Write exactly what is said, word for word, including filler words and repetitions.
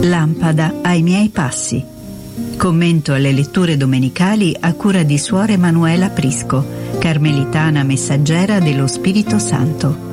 Lampada ai miei passi. Commento alle letture domenicali a cura di Suor Emanuela Prisco, carmelitana messaggera dello Spirito Santo.